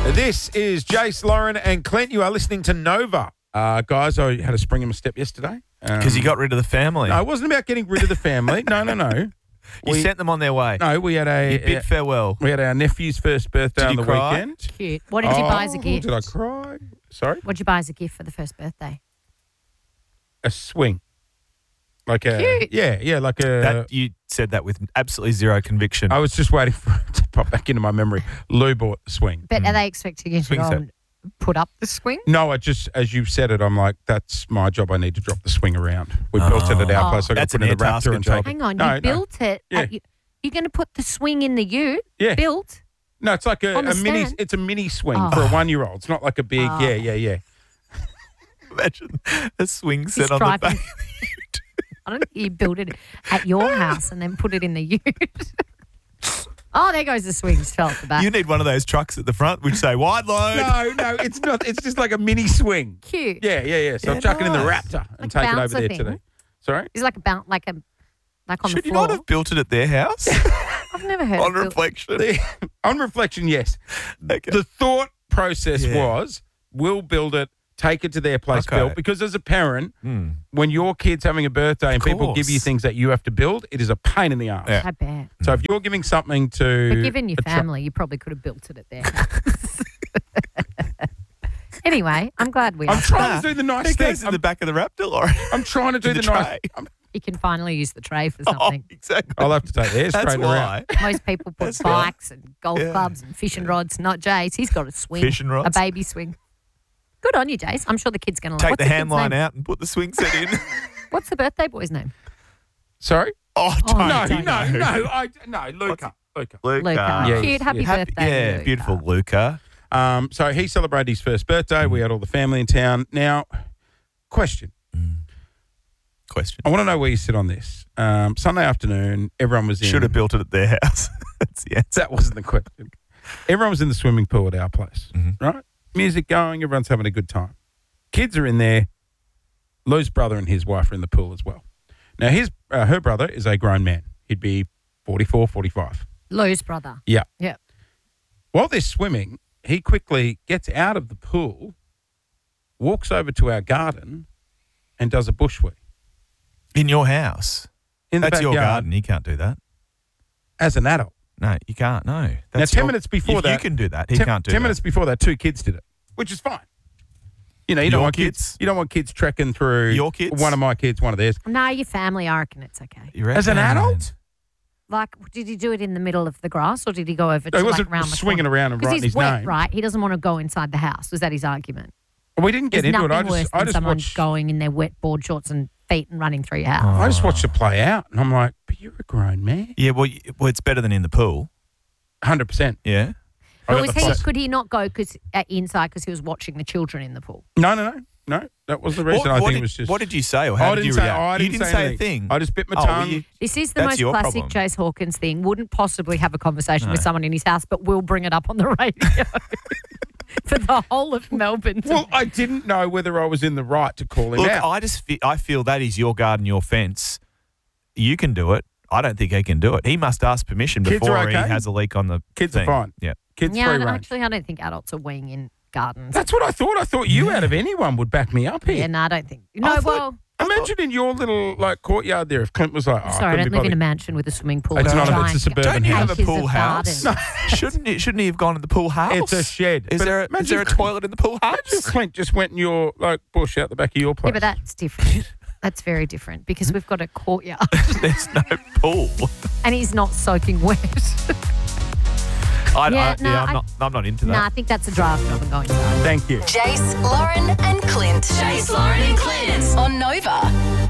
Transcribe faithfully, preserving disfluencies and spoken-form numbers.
This is Jace, Lauren and Clint. You are listening to Nova. Uh, guys, I had to spring him a step yesterday. Because Um, you got rid of the family. No, it wasn't about getting rid of the family. No, no, no. you we, sent them on their way. No, we had a You bid farewell. we had our nephew's first birthday Did on you the cry? weekend. Cute. What did you buy as a Oh, gift? Did I cry? Sorry? What did you buy as a gift for the first birthday? A swing. Like a Cute. Yeah, yeah, like a That you said that with absolutely zero conviction. I was just waiting for it to pop back into my memory. Lou bought the swing. But are they expecting you to Swing go set. and put up the swing? No, I just, as you said it, I'm like, that's my job. I need to drop the swing around. We built it at our Oh. place. I got That's to put it in an the Air Raptor and Tasker job. take it. Hang on, No, you no. built it. Yeah. At, you, you're going to put the swing in the ute? Yeah. Built? No, it's like a, On the a mini. stand? It's a mini swing Oh. for a one-year-old. It's not like a big. Oh. Yeah, yeah, yeah. Imagine a swing He's set on the driving. back. I don't think you built it at your house and then put it in the ute. Oh, there goes the swing. Just fell at the back. You need one of those trucks at the front which say wide load. No, no, it's not. It's just like a mini swing. Cute. Yeah, yeah, yeah. So Yeah, I'm chucking in the nice. Raptor and Like take it over bouncer there thing. today. Sorry? It's like a bounce, like a, like on Should the you floor. not have built it at their house? I've never heard on of built- reflection. The- on reflection, yes. Okay. The thought process Yeah. was, we'll build it, take it to their place Okay. built. Because as a parent, Hmm. when your kid's having a birthday and people give you course. things that you have to build, it is a pain in the ass. Yeah. I bet. So if you're giving something to... But given your a tra- family, you probably could have built it at their house. Anyway, I'm glad we I'm asked. trying to do the nice It thing. goes in I'm, the back of the Raptor, Lauren. I'm trying to do in the, the nice... tray. I'm- You can finally use the tray for Oh, something. exactly. I'll have to take the air That's straighter out. why. Most people put That's right. bikes and golf Yeah. clubs and fishing rods. Not Jace. He's got a swing. Fishing rods? A baby swing. Good on you, Jace. I'm sure the kid's going to Take like the hand kid's line name? out and put the swing set in. What's the birthday boy's name? Sorry? Oh, Oh, don't. No, don't no, know. no, I, no, Luca. Luca. Luca. Luca. Yes, Cute. Happy yes. Happy- birthday. yeah, Luca. beautiful Luca. Um, so he celebrated his first birthday. We had all the family in town. Now, question. Question. I want to know where you sit on this. Um, Sunday afternoon, everyone was in. Should have built it at their house. That's the answer. That wasn't the question. Everyone was in the swimming pool at our place, Mhm. right? Music going, everyone's having a good time. Kids are in there. Lou's brother and his wife are in the pool as well. Now, his uh, her brother is a grown man. He'd be forty-four, forty-five. Lou's brother. Yeah. Yeah. While they're swimming, he quickly gets out of the pool, walks over to our garden, and does a bushwee. In your house. In the That's your backyard garden. You can't do that. as an adult. No, you can't. No. Now, That's ten your- minutes before you, that- You can do that. He ten, can't do ten that. minutes before that, two kids did it, which is fine. You know, you Your don't want kids? kids? You don't want kids trekking through. Your kids? One of my kids, one of theirs. No, your family, I reckon it's okay. You As an reckon? adult? Like, did he do it in the middle of the grass or did he go over to He like wasn't around the swinging corner? around and Because writing he's his wet, name. right? He doesn't want to go inside the house. Was that his argument? We didn't get There's into it. nothing I worse just, I than just someone watched. going in their wet board shorts and feet and running through your house. I just watched it play out, and I'm like, "But you're a grown man." Yeah, well, y- well, it's better than in the pool. Hundred percent. Yeah. I But got was the he, plus- could he not go cause, uh, inside because he was watching the children in the pool? No, no, no, no. That was the reason. What, I what think did, it was just. what did you say or how I did didn't you say. react? I you didn't, didn't say, say a anything. thing. I just bit my Oh, well, tongue. you- This is the That's most your classic problem. Jace Hawkins thing. Wouldn't possibly have a conversation No. with someone in his house, but will bring it up on the radio for the whole of Melbourne. to- Well, I didn't know whether I was in the right to call him Look, out. I just fe- I feel that is your garden, your fence. You can do it. I don't think he can do it. He must ask permission Kids before are he okay? has a leak on the Kids thing. are fine. Yeah. Kids yeah, free no, range. actually, I don't think adults are weighing in gardens. That's what I thought. I thought you, out of anyone, would back me up here. yeah, no, I don't think. No, thought- well, Imagine in your little like courtyard there, if Clint was like, oh, sorry, I couldn't don't be live in a bothered. mansion with a swimming pool. It's and not a- giant it's a suburban Don't you have a acres pool of house? garden. shouldn't he, shouldn't he have gone to the pool house? It's a shed. Is But there a, is imagine there a Clint- toilet in the pool Imagine house? Clint just went in your like bush out the back of your place. Yeah, but that's different. That's very different because we've got a courtyard There's no pool. and he's not soaking wet. I, Yeah, I, no, yeah, I'm I- not. I'm not into that. nah, I think that's a draft job and going inside. Thank you. Jace, Lauren, and Clint. Jace, Lauren, and Clint on Nova.